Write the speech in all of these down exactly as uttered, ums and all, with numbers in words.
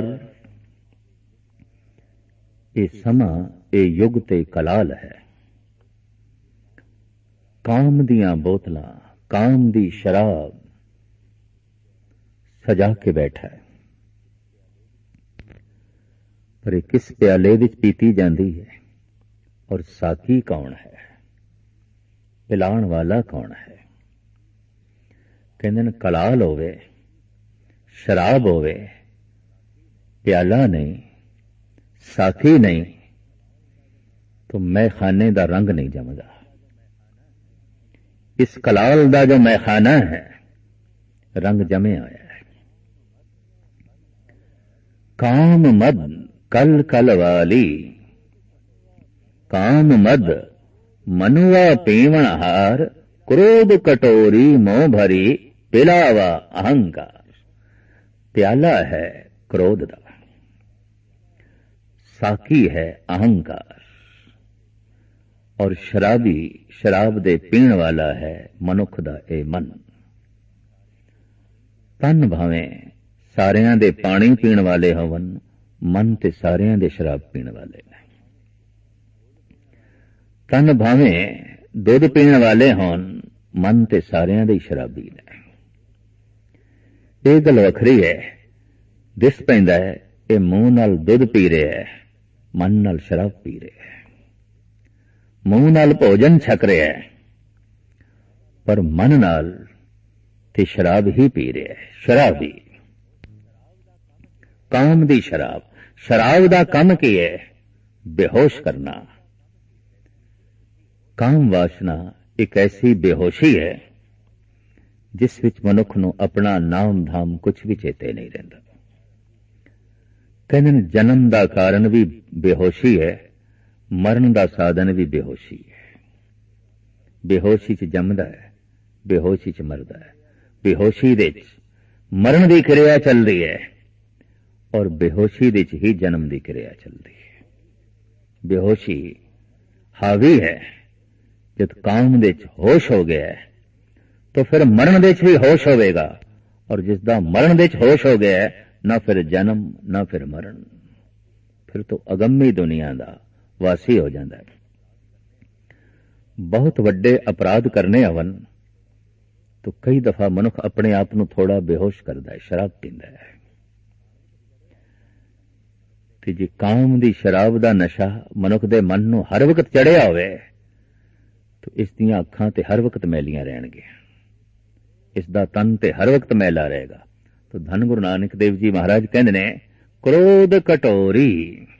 ਪਰ ਇਹ ਸਮਾਂ, ਇਹ ਯੁੱਗ ਤੇ ਕਲਾਲ ਹੈ। ਕਾਮ ਦੀਆਂ ਬੋਤਲਾਂ, ਕਾਮ ਦੀ ਸ਼ਰਾਬ ਸਜਾ ਕੇ ਬੈਠਾ ਹੈ, ਪਰ ਇਹ ਕਿਸ ਪਿਆਲੇ ਵਿੱਚ ਪੀਤੀ ਜਾਂਦੀ ਹੈ, ਔਰ ਸਾਕੀ ਕੌਣ ਹੈ, ਪਿਲਾਉਣ ਵਾਲਾ ਕੌਣ ਹੈ। ਕਹਿੰਦੇ ਨੇ ਕਲਾਲ ਹੋਵੇ, ਸ਼ਰਾਬ ਹੋਵੇ, ਪਿਆਲਾ ਨਹੀਂ, ਸਾਥੀ ਨਹੀਂ, तो मैखाने का रंग नहीं जमदा। इस कलाल का जो मैखाना है रंग जमे होया है। काम मद कल कल वाली, काम मद मनुआ पीवण हार, क्रोध कटोरी मोह भरी, पिलावा अहंकार। प्याला है क्रोध का, साकी है अहंकार, और शराबी शराब दे पीण वाला है मनुख दा ए मन। तन भावें सारियां दे पानी पीण वाले होवन, मन ते सारियां दे शराब पीण वाले ने। तन भावें दुध पीण वाले होन, मन ते सारियां दे शराबी ने। ਇਹ ਗੱਲ ਵੱਖਰੀ ਹੈ। ਦਿਸ ਪੈਂਦਾ ਹੈ ਇਹ ਮੂੰਹ ਨਾਲ ਦੁੱਧ ਪੀ ਰਿਹਾ ਹੈ, ਮਨ ਨਾਲ ਸ਼ਰਾਬ ਪੀ ਰਿਹਾ ਹੈ। ਮੂੰਹ ਨਾਲ ਭੋਜਨ ਛਕ ਰਿਹਾ ਹੈ, ਪਰ ਮਨ ਨਾਲ ਤੇ ਸ਼ਰਾਬ ਹੀ ਪੀ ਰਿਹਾ ਹੈ। ਸ਼ਰਾਬੀ, ਕਾਮ ਦੀ ਸ਼ਰਾਬ। ਸ਼ਰਾਬ ਦਾ ਕੰਮ ਕੀ ਹੈ? ਬੇਹੋਸ਼ ਕਰਨਾ। ਕਾਮ ਵਾਸ਼ਨਾ ਇੱਕ ਐਸੀ ਬੇਹੋਸ਼ੀ ਹੈ जिस विच मनुख नूं अपना नाम धाम कुछ भी चेते नहीं रहिंदा। कहंदे ने जन्म दा कारण भी बेहोशी है, मरण दा साधन भी बेहोशी है। बेहोशी च जमदा है, बेहोशी च मरदा है। बेहोशी दे च मरण दी क्रिया चल रही है, और बेहोशी दे च ही जन्म दी क्रिया चल रही है। बेहोशी हावी है। जब काम दे च होश हो गया है तो फिर मरण दे च भी होश होवेगा, और जिसदा मरण दे च होश हो गया है, ना फिर जन्म ना फिर मरण, फिर तो अगम्मी दुनिया दा वासी हो जाता है। बहुत वड्डे अपराध करने आवन तो कई दफा मनुख अपने आप नूं थोड़ा बेहोश करता है, शराब पींदा है। ते जे काम दी शराब दा नशा मनुख दे मन नूं हर वक्त चढ़िया होवे तो इस दियां अखां ते हर वक्त मैलियां रहणगीਆਂ, इसदा तन ते हर वक्त मैला रहेगा। तो धन गुरु नानक देव जी महाराज कहंदे ने क्रोध कटोरी।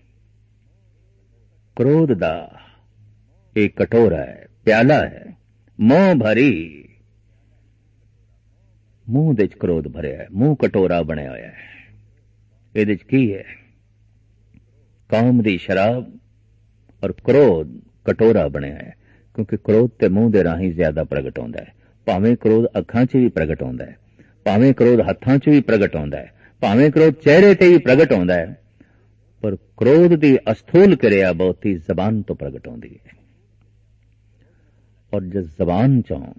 क्रोध दा एक कटोरा है, प्याला है। मोह भरी, मुंह दे च क्रोध भरिया है, मुंह कटोरा बनिया होया है। इहदे च की है? कौम दी शराब और क्रोध कटोरा बनिया है। क्योंकि क्रोध ते मुंह दे राही ज्यादा प्रगट होंदा है। भावें क्रोध अखां च भी प्रगट होंदा है, भावें क्रोध हत्थां च भी प्रगट होंदा है, भावें क्रोध चेहरे ते भी प्रगट होंदा है, पर क्रोध दी अस्थूल क्रिया बहुती जबान तो प्रगट होंदी है। और जिस जबान चों